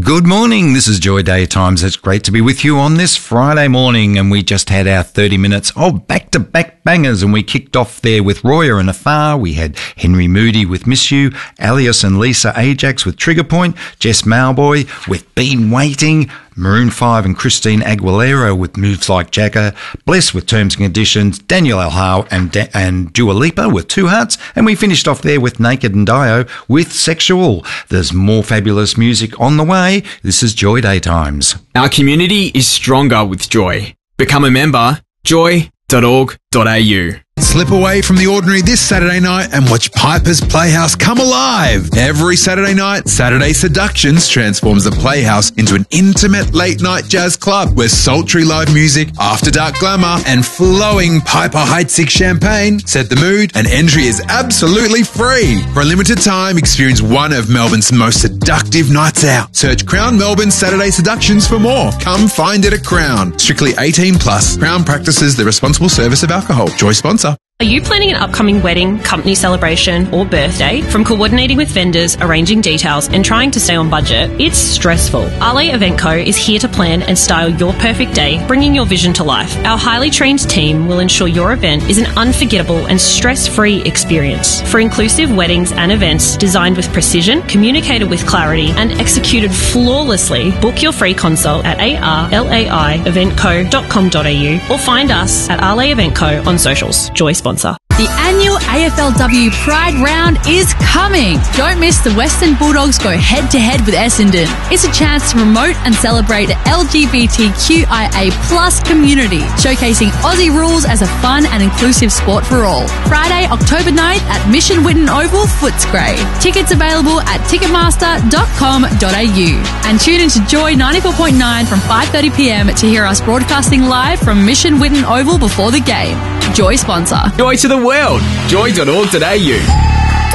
Good morning, this is Joy Daytimes. It's great to be with you on this Friday morning, and we just had our 30 minutes of back-to-back bangers, and we kicked off there with Roya and Afar. We had Henry Moody with Miss You, Alias and Lisa Ajax with Trigger Point, Jess Mauboy with Been Waiting, Maroon 5 and Christine Aguilera with Moves Like Jagger, Bless with Terms and Conditions, Daniel Elhao and Dua Lipa with Two Hearts, and we finished off there with Naked and Dio with Sexual. There's more fabulous music on the way. This is Joy Daytimes. Our community is stronger with Joy. Become a member, joy.org.au. Slip away from the ordinary this Saturday night and watch Piper's Playhouse come alive. Every Saturday night, Saturday Seductions transforms the Playhouse into an intimate late-night jazz club where sultry live music, after-dark glamour, and flowing Piper Heidsieck champagne set the mood, and entry is absolutely free. For a limited time, experience one of Melbourne's most seductive nights out. Search Crown Melbourne Saturday Seductions for more. Come find it at Crown. Strictly 18 plus. Crown practices the responsible service of alcohol. Joy sponsor. Are you planning an upcoming wedding, company celebration or birthday? From coordinating with vendors, arranging details and trying to stay on budget, it's stressful. Ale Event Co is here to plan and style your perfect day, bringing your vision to life. Our highly trained team will ensure your event is an unforgettable and stress-free experience. For inclusive weddings and events designed with precision, communicated with clarity and executed flawlessly, book your free consult at arlaieventco.com.au or find us at Ale Event Co on socials. Joy sponsor. The annual AFLW Pride Round is coming. Don't miss the Western Bulldogs go head-to-head with Essendon. It's a chance to promote and celebrate the LGBTQIA+ community, showcasing Aussie rules as a fun and inclusive sport for all. Friday, October 9th at Mission Whitten Oval, Footscray. Tickets available at ticketmaster.com.au. And tune into Joy 94.9 from 5:30pm to hear us broadcasting live from Mission Whitten Oval before the game. Joy sponsor. Joy to the world. Joy.org.au.